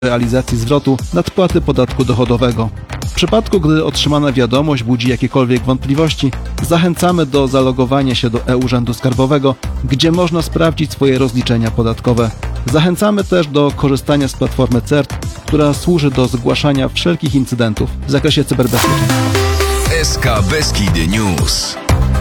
realizacji zwrotu nadpłaty podatku dochodowego. W przypadku, gdy otrzymana wiadomość budzi jakiekolwiek wątpliwości, zachęcamy do zalogowania się do e-Urzędu Skarbowego, gdzie można sprawdzić swoje rozliczenia podatkowe. Zachęcamy też do korzystania z platformy CERT, która służy do zgłaszania wszelkich incydentów w zakresie cyberbezpieczeństwa. SK Beskidy News.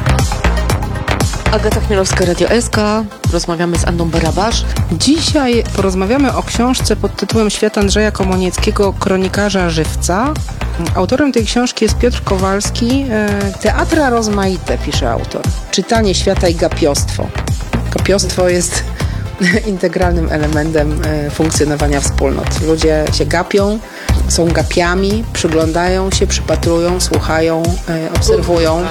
Agata Chmielowska, Radio SK. Rozmawiamy z Anną Barabasz. Dzisiaj porozmawiamy o książce pod tytułem Świat Andrzeja Komonieckiego, kronikarza żywca. Autorem tej książki jest Piotr Kowalski. Teatra rozmaite, pisze autor. Czytanie świata i gapiostwo. Gapiostwo jest integralnym elementem funkcjonowania wspólnot. Ludzie się gapią, są gapiami, przyglądają się, przypatrują, słuchają, obserwują.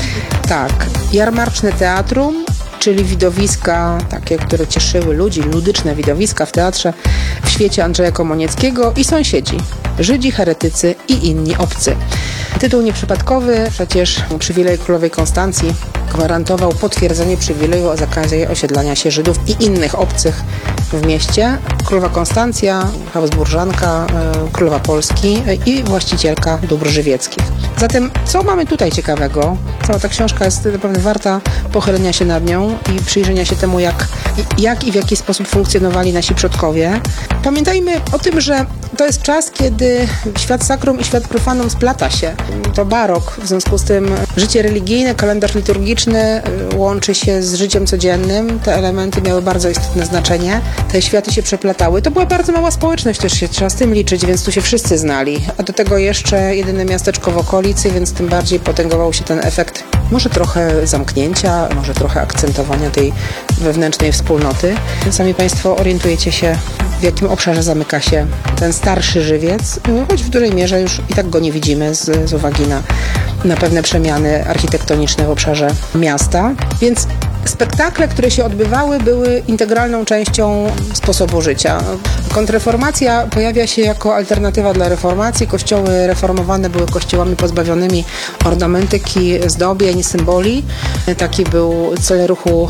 Tak. Jarmarczne teatrum, czyli widowiska takie, które cieszyły ludzi, ludyczne widowiska w teatrze w świecie Andrzeja Komonieckiego i sąsiedzi, Żydzi, heretycy i inni obcy. Tytuł nieprzypadkowy, przecież przywilej królowej Konstancji gwarantował potwierdzenie przywileju o zakazie osiedlania się Żydów i innych obcych w mieście. Królowa Konstancja, Habsburżanka, królowa Polski i właścicielka dóbr żywieckich. Zatem co mamy tutaj ciekawego? Cała ta książka jest naprawdę warta pochylenia się nad nią i przyjrzenia się temu, jak i w jaki sposób funkcjonowali nasi przodkowie. Pamiętajmy o tym, że to jest czas, kiedy świat sakrum i świat profanum splata się. To barok, w związku z tym życie religijne, kalendarz liturgiczny łączy się z życiem codziennym. Te elementy miały bardzo istotne znaczenie. Te światy się przeplatały. To była bardzo mała społeczność, też się trzeba z tym liczyć, więc tu się wszyscy znali. A do tego jeszcze jedyne miasteczko w okolicy, więc tym bardziej potęgował się ten efekt może trochę zamknięcia, może trochę akcentowania tej wewnętrznej wspólnoty. Sami Państwo orientujecie się, w jakim obszarze zamyka się ten starszy żywiec, choć w dużej mierze już i tak go nie widzimy z uwagi na pewne przemiany architektoniczne w obszarze miasta. Więc spektakle, które się odbywały, były integralną częścią sposobu życia. Kontrreformacja pojawia się jako alternatywa dla reformacji. Kościoły reformowane były kościołami pozbawionymi ornamentyki, zdobień, symboli. Taki był cel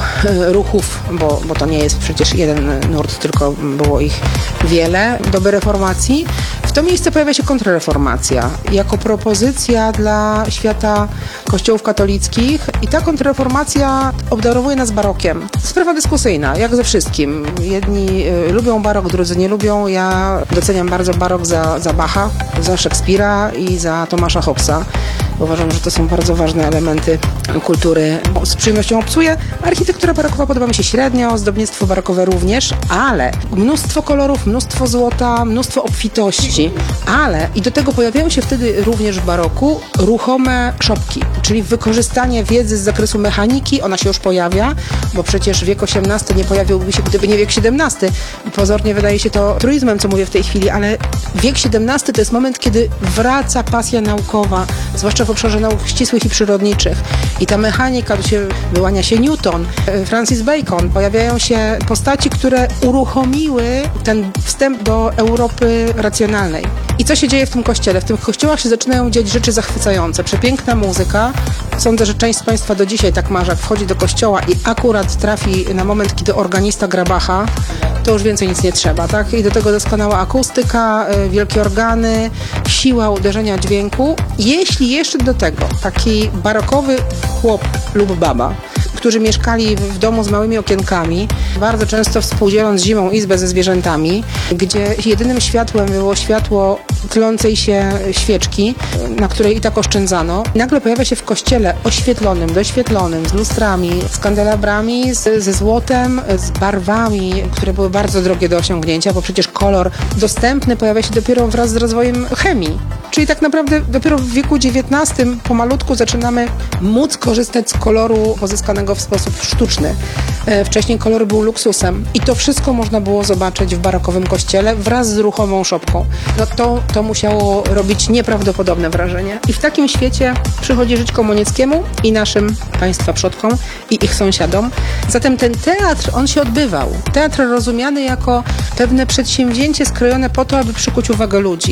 ruchów, bo to nie jest przecież jeden nurt, tylko było ich wiele, doby reformacji. W to miejsce pojawia się kontrreformacja jako propozycja dla świata kościołów katolickich i ta kontrreformacja obdarowuje nas barokiem. Sprawa dyskusyjna, jak ze wszystkim. Jedni lubią barok, drudzy nie lubią. Ja doceniam bardzo barok za Bacha, za Szekspira i za Tomasza Hobbesa. Uważam, że to są bardzo ważne elementy kultury. Z przyjemnością obcuję. Architektura barokowa podoba mi się średnio, ozdobnictwo barokowe również, ale mnóstwo kolorów, mnóstwo złota, mnóstwo obfitości, ale i do tego pojawiają się wtedy również w baroku ruchome szopki, czyli wykorzystanie wiedzy z zakresu mechaniki. Ona się już pojawia, bo przecież wiek XVIII nie pojawiłby się, gdyby nie wiek XVII. Pozornie wydaje się to truizmem, co mówię w tej chwili, ale wiek XVII to jest moment, kiedy wraca pasja naukowa, zwłaszcza w obszarze nauk ścisłych i przyrodniczych. I ta mechanika, wyłania się Newton, Francis Bacon, pojawiają się postaci, które uruchomiły ten wstęp do Europy racjonalnej. I co się dzieje w tym kościele? W tych kościołach się zaczynają dziać rzeczy zachwycające. Przepiękna muzyka. Sądzę, że część z Państwa do dzisiaj tak ma, że jak wchodzi do kościoła i akurat trafi na moment, kiedy organista gra Bacha, to już więcej nic nie trzeba, tak? I do tego doskonała akustyka, wielkie organy, siła uderzenia dźwięku. Jeśli jeszcze do tego taki barokowy chłop lub baba, którzy mieszkali w domu z małymi okienkami, bardzo często współdzieląc zimą izbę ze zwierzętami, gdzie jedynym światłem było światło tlącej się świeczki, na której i tak oszczędzano. Nagle pojawia się w kościele oświetlonym, doświetlonym, z lustrami, z kandelabrami, ze złotem, z barwami, które były bardzo drogie do osiągnięcia, bo przecież kolor dostępny pojawia się dopiero wraz z rozwojem chemii. Czyli tak naprawdę dopiero w wieku XIX pomalutku zaczynamy móc korzystać z koloru pozyskanego w sposób sztuczny. Wcześniej kolor był luksusem i to wszystko można było zobaczyć w barokowym kościele wraz z ruchomą szopką. No to musiało robić nieprawdopodobne wrażenie. I w takim świecie przychodzi żyć Komonieckiemu i naszym państwa przodkom i ich sąsiadom. Zatem ten teatr, on się odbywał. Teatr rozumiany jako pewne przedsięwzięcie skrojone po to, aby przykuć uwagę ludzi. Nie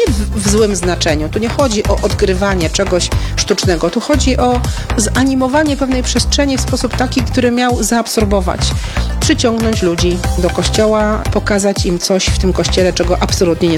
w złym znaczeniu. Tu nie chodzi o odgrywanie czegoś sztucznego. Tu chodzi o zanimowanie pewnej przestrzeni w sposób taki, który miał zaabsorbować, przyciągnąć ludzi do kościoła, pokazać im coś w tym kościele, czego absolutnie nie